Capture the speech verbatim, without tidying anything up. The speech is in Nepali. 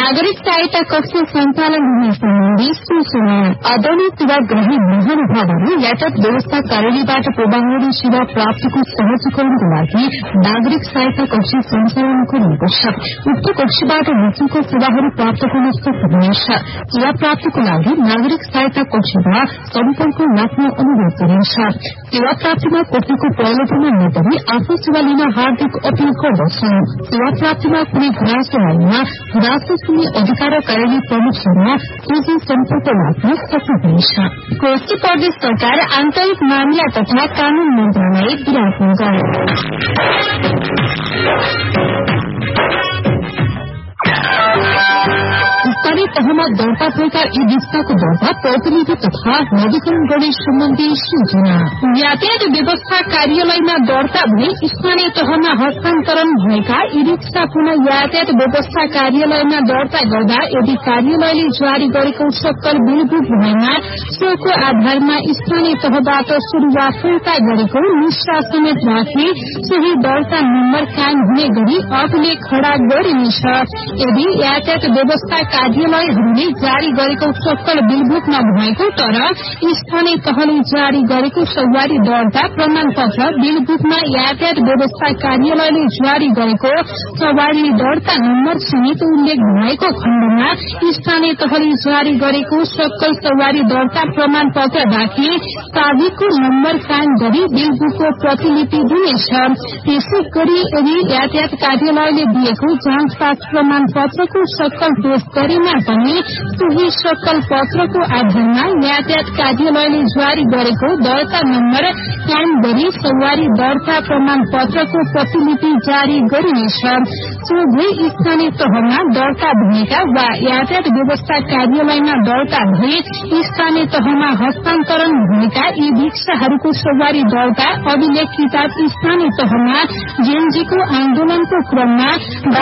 नागरिक सहायता कक्ष सञ्चालन हुने सम्बन्धी सूचना। आदरणीय सेवाग्राही महानुभावहरू यातायात व्यवस्था कार्यालयबाट पूर्वाङ्गली सेवा प्राप्तिको सहजीकरणको लागि नागरिक सहायता कक्ष सञ्चालन गरिएको छ। उक्त कक्षबाट मुख्यको सेवाहरू प्राप्त गर्न सक्नुहुनेछ। सेवा प्राप्तिको लागि नागरिक सहायता कक्षमा सम्पर्क राख्न अनुरोध गरिन्छ। सेवा प्राप्तिमा कसैको प्रलोभनमा नपरी आफ्नो सेवा लिन हार्दिक अपील गर्दछौं। सेवा प्राप्तिमा कुनै गुनासो आएमा गुनासो सुन्ने अधिकार कार्यालय प्रमुखसँग सोझै सम्पर्क राख्न सक्नुहुनेछ। कोशी प्रदेश सरकार आन्तरिक मामिला तथा कानून मन्त्रालय विराटनगर। स्थानीय तहमा दर्ता भएका ई रिक्साको दर्ता प्रतिनिधि तथा नवीकरण गर्ने सम्बन्धी सूचना। यातायात व्यवस्था कार्यालयमा दर्ता भई स्थानीय तहमा हस्तान्तरण भएका ई रिक्सा पुनः यातायात व्यवस्था कार्यालयमा दर्ता गर्दा यदि कार्यालयले जारी गरेको सक्कल बिलबुक भएमा सोको आधारमा स्थानीय तहबाट सुरुवात फिर्ता गरेको निष्ठा समेत राखी सोही दर्ता नम्बर कायम हुने गरी अभिलेख खड़ा गरिनेछ। यदि यातायात व्यवस्था कार्यालयहरूले जारी गरेको सक्कल बिलबुक नभएको तर स्थानीय तहले जारी गरेको सवारी दर्ता प्रमाण पत्र बिलबुकमा यातायात व्यवस्था कार्यालयले जारी गरेको सवारी दर्ता नम्बर सहित उल्लेख भएको खण्डमा स्थानीय तहले जारी गरेको सक्कल सवारी दर्ता प्रमाण पत्र राखी चाबीको नम्बर कायम गरी बिलबुकको प्रतिलिपि दिनेछ। त्यसै गरी यदि यातायात कार्यालयले दिएको जाँच पास प्रमाण पत्रको सक्कल पेश गरेमा पनि सोही सक्कल पत्रको आधारमा यातायात कार्यालयले जारी गरेको दर्ता नम्बर कायम गरी सवारी दर्ता प्रमाण पत्रको प्रतिलिपि जारी गरिनेछ। सोझै स्थानीय तहमा दर्ता भएका वा यातायात व्यवस्था कार्यालयमा दर्ता भए स्थानीय तहमा हस्तान्तरण भएका यी रिक्साहरूको सवारी दर्ता अभिलेख किताब स्थानीय तहमा जेएनजीको आन्दोलनको क्रममा